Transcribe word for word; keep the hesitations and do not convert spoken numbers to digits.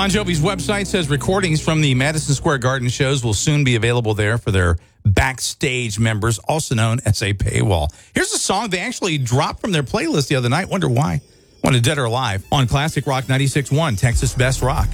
Bon Jovi's website says recordings from the Madison Square Garden shows will soon be available there for their backstage members, also known as a paywall. Here's a song they actually dropped from their playlist the other night. Wonder why. Wanted Dead or Alive on Classic Rock ninety-six point one, Texas Best Rock.